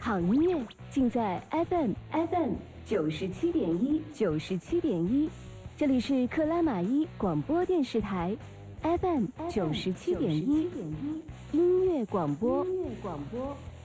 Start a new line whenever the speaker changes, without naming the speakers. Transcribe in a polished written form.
好音乐尽在 FM 97.1，这里是克拉玛依广播电视台 FM 97.1，音乐广播。